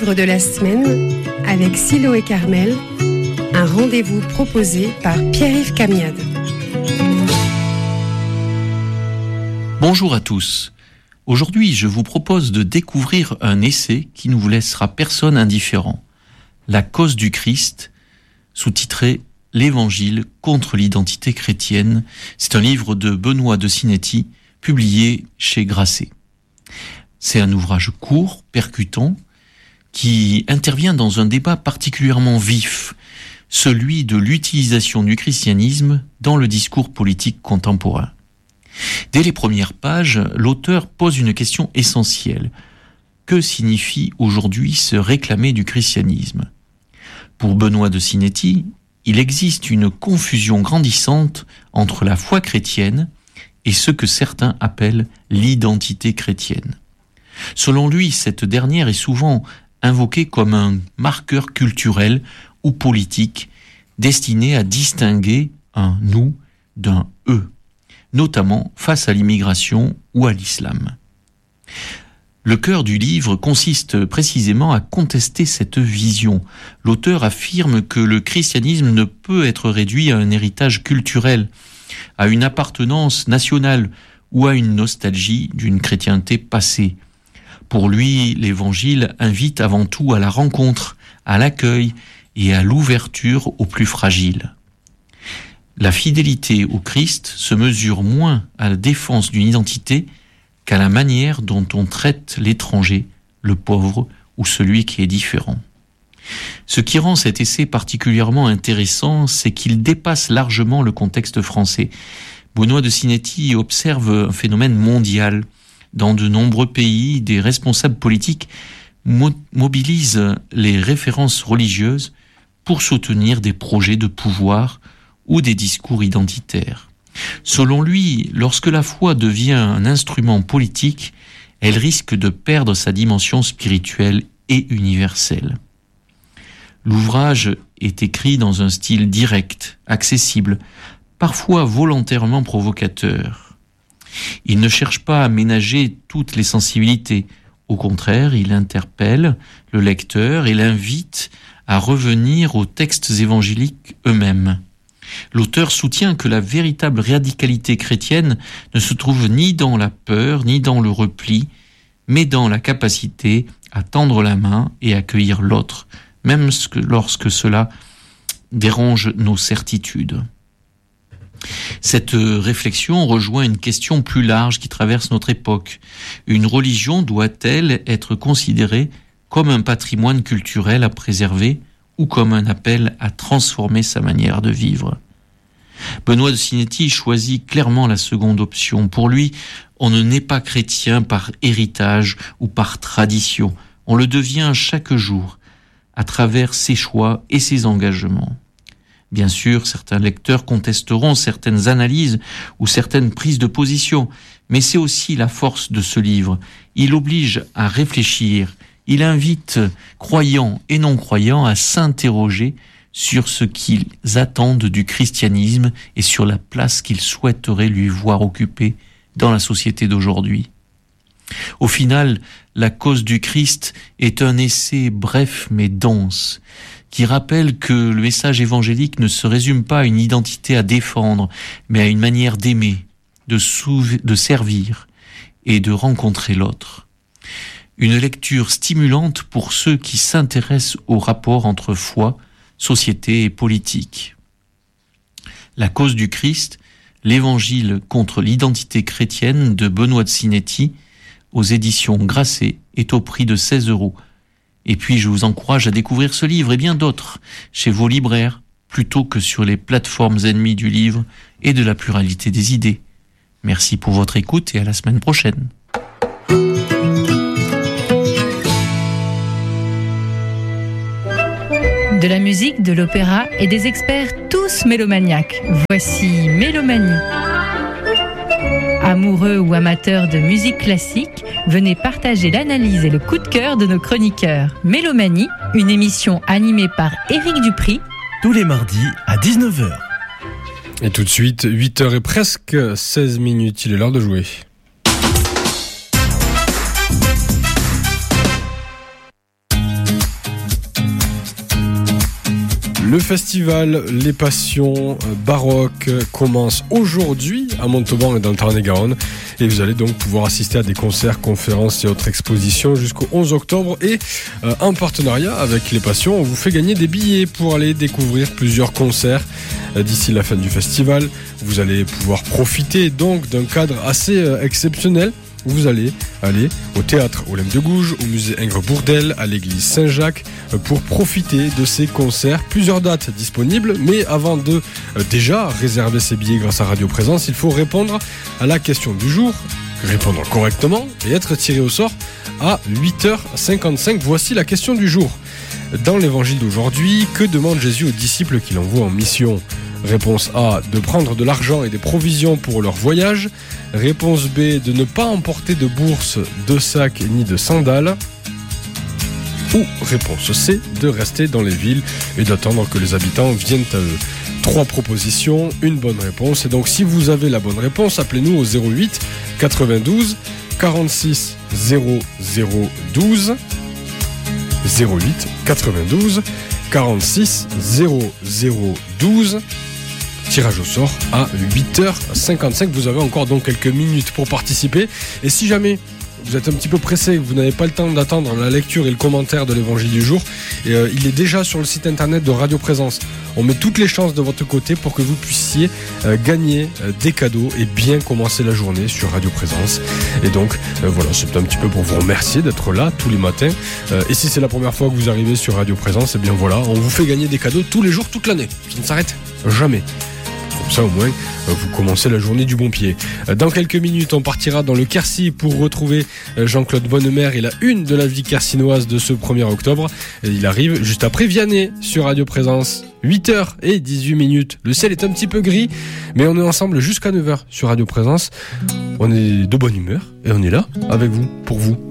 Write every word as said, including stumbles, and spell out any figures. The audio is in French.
livre de la semaine avec Silo et Carmel, un rendez-vous proposé par Pierre-Yves Camiade. Bonjour à tous. Aujourd'hui, je vous propose de découvrir un essai qui ne vous laissera personne indifférent. La cause du Christ, sous-titré L'Évangile contre l'identité chrétienne. C'est un livre de Benoît de Sinetti, publié chez Grasset. C'est un ouvrage court, percutant, qui intervient dans un débat particulièrement vif, celui de l'utilisation du christianisme dans le discours politique contemporain. Dès les premières pages, l'auteur pose une question essentielle. Que signifie aujourd'hui se réclamer du christianisme ? Pour Benoît de Sinetti, il existe une confusion grandissante entre la foi chrétienne et ce que certains appellent l'identité chrétienne. Selon lui, cette dernière est souvent invoquée comme un marqueur culturel ou politique destiné à distinguer un « nous » d'un « eux », notamment face à l'immigration ou à l'islam. Le cœur du livre consiste précisément à contester cette vision. L'auteur affirme que le christianisme ne peut être réduit à un héritage culturel, à une appartenance nationale ou à une nostalgie d'une chrétienté passée. Pour lui, l'Évangile invite avant tout à la rencontre, à l'accueil et à l'ouverture aux plus fragiles. La fidélité au Christ se mesure moins à la défense d'une identité qu'à la manière dont on traite l'étranger, le pauvre ou celui qui est différent. Ce qui rend cet essai particulièrement intéressant, c'est qu'il dépasse largement le contexte français. Benoît de Sinetti observe un phénomène mondial. Dans de nombreux pays, des responsables politiques mo- mobilisent les références religieuses pour soutenir des projets de pouvoir ou des discours identitaires. Selon lui, lorsque la foi devient un instrument politique, elle risque de perdre sa dimension spirituelle et universelle. L'ouvrage est écrit dans un style direct, accessible, parfois volontairement provocateur. Il ne cherche pas à ménager toutes les sensibilités. Au contraire, il interpelle le lecteur et l'invite à revenir aux textes évangéliques eux-mêmes. L'auteur soutient que la véritable radicalité chrétienne ne se trouve ni dans la peur, ni dans le repli, mais dans la capacité à tendre la main et accueillir l'autre, même lorsque cela dérange nos certitudes. Cette réflexion rejoint une question plus large qui traverse notre époque. Une religion doit-elle être considérée comme un patrimoine culturel à préserver ou comme un appel à transformer sa manière de vivre? Benoît de Sinetti choisit clairement la seconde option. Pour lui, on ne naît pas chrétien par héritage ou par tradition. On le devient chaque jour, à travers ses choix et ses engagements. Bien sûr, certains lecteurs contesteront certaines analyses ou certaines prises de position, mais c'est aussi la force de ce livre. Il oblige à réfléchir, il invite croyants et non-croyants à s'interroger sur ce qu'ils attendent du christianisme et sur la place qu'ils souhaiteraient lui voir occuper dans la société d'aujourd'hui. Au final, la cause du Christ est un essai bref mais dense, qui rappelle que le message évangélique ne se résume pas à une identité à défendre, mais à une manière d'aimer, de, sou- de servir et de rencontrer l'autre. Une lecture stimulante pour ceux qui s'intéressent au rapport entre foi, société et politique. La cause du Christ, l'Évangile contre l'identité chrétienne de Benoît de Sinetti, aux éditions Grasset, est au prix de seize euros. Et puis je vous encourage à découvrir ce livre et bien d'autres chez vos libraires, plutôt que sur les plateformes ennemies du livre et de la pluralité des idées. Merci pour votre écoute et à la semaine prochaine. De la musique, de l'opéra et des experts tous mélomaniaques. Voici Mélomanie. Amoureux ou amateurs de musique classique, venez partager l'analyse et le coup de cœur de nos chroniqueurs. Mélomanie, une émission animée par Éric Dupri. Tous les mardis à dix-neuf heures. Et tout de suite, huit heures et presque seize minutes, il est l'heure de jouer. Le festival Les Passions Baroques commence aujourd'hui à Montauban et dans le Tarn-et-Garonne. Et vous allez donc pouvoir assister à des concerts, conférences et autres expositions jusqu'au onze octobre. Et euh, en partenariat avec Les Passions, on vous fait gagner des billets pour aller découvrir plusieurs concerts euh, d'ici la fin du festival. Vous allez pouvoir profiter donc d'un cadre assez euh, exceptionnel. Vous allez aller au théâtre Olympe de Gouges, au musée Ingres-Bourdelle, à l'église Saint-Jacques pour profiter de ces concerts. Plusieurs dates disponibles, mais avant de euh, déjà réserver ses billets grâce à Radio Présence, il faut répondre à la question du jour, répondre correctement et être tiré au sort à huit heures cinquante-cinq. Voici la question du jour. Dans l'évangile d'aujourd'hui, que demande Jésus aux disciples qu'il envoie en mission ? Réponse A, de prendre de l'argent et des provisions pour leur voyage. Réponse B, de ne pas emporter de bourse, de sac ni de sandales. Ou réponse C, de rester dans les villes et d'attendre que les habitants viennent à eux. Trois propositions, une bonne réponse. Et donc si vous avez la bonne réponse, appelez-nous au zéro huit quatre-vingt-douze quarante-six zéro zéro douze. zéro huit quatre-vingt-douze quarante-six zéro zéro douze. Tirage au sort à huit heures cinquante-cinq. Vous avez encore donc quelques minutes pour participer. Et si jamais vous êtes un petit peu pressé, que vous n'avez pas le temps d'attendre la lecture et le commentaire de l'évangile du jour, et euh, il est déjà sur le site internet de Radio Présence. On met toutes les chances de votre côté pour que vous puissiez euh, gagner euh, des cadeaux et bien commencer la journée sur Radio Présence. Et donc euh, voilà, c'est un petit peu pour vous remercier d'être là tous les matins. Euh, et si c'est la première fois que vous arrivez sur Radio Présence, et bien voilà, on vous fait gagner des cadeaux tous les jours, toute l'année. Ça ne s'arrête jamais. Comme ça au moins vous commencez la journée du bon pied. Dans quelques minutes on partira dans le Quercy pour retrouver Jean-Claude Bonnemer et la une de la vie quercinoise de ce premier octobre. Et il arrive juste après Vianney sur Radio Présence. huit heures dix-huit minutes. Le ciel est un petit peu gris, mais on est ensemble jusqu'à neuf heures sur Radio Présence. On est de bonne humeur et on est là avec vous, pour vous.